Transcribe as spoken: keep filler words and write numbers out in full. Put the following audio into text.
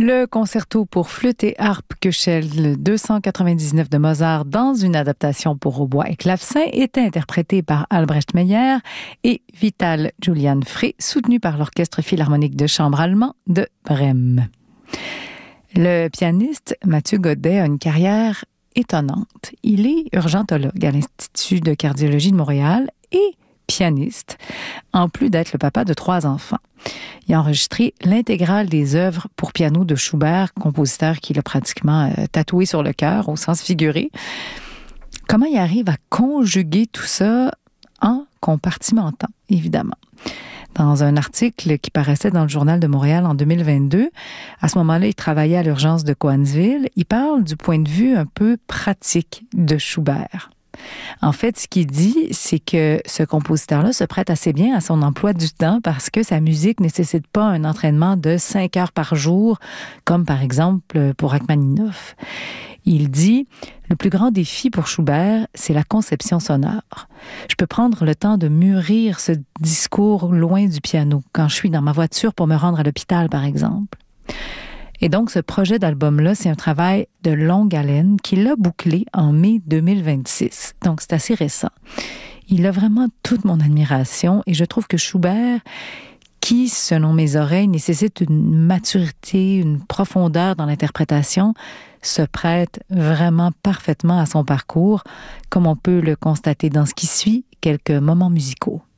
Le concerto pour flûte et harpe Köchel deux cent quatre-vingt-dix-neuf de Mozart dans une adaptation pour hautbois et clavecin est interprété par Albrecht Meyer et Vital Julian Frey, soutenu par l'Orchestre philharmonique de chambre allemand de Brême. Le pianiste Mathieu Godet a une carrière étonnante. Il est urgentologue à l'Institut de cardiologie de Montréal et pianiste, en plus d'être le papa de trois enfants. Il a enregistré l'intégrale des œuvres pour piano de Schubert, compositeur qui l'a pratiquement euh, tatoué sur le cœur, au sens figuré. Comment il arrive à conjuguer tout ça en compartimentant, évidemment? Dans un article qui paraissait dans le Journal de Montréal en deux mille vingt-deux, à ce moment-là, il travaillait à l'urgence de Cowansville. Il parle du point de vue un peu pratique de Schubert. En fait, ce qu'il dit, c'est que ce compositeur-là se prête assez bien à son emploi du temps parce que sa musique ne nécessite pas un entraînement de cinq heures par jour, comme par exemple pour Rachmaninoff. Il dit « Le plus grand défi pour Schubert, c'est la conception sonore. Je peux prendre le temps de mûrir ce discours loin du piano, quand je suis dans ma voiture pour me rendre à l'hôpital, par exemple. » Et donc, ce projet d'album-là, c'est un travail de longue haleine qu'il a bouclé en mai deux mille vingt-six. Donc, c'est assez récent. Il a vraiment toute mon admiration et je trouve que Schubert, qui, selon mes oreilles, nécessite une maturité, une profondeur dans l'interprétation, se prête vraiment parfaitement à son parcours, comme on peut le constater dans ce qui suit, quelques moments musicaux.